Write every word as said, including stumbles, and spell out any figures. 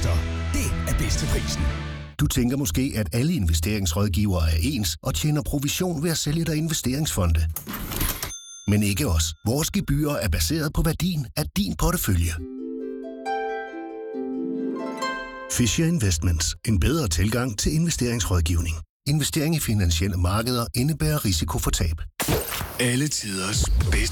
Investor. Det er bedste prisen. Du tænker måske, at alle investeringsrådgivere er ens og tjener provision ved at sælge dig investeringsfonde. Men ikke os. Vores gebyrer er baseret på værdien af din portefølje. Fisher Investments. En bedre tilgang til investeringsrådgivning. Investering i finansielle markeder indebærer risiko for tab. Alle tiders bedste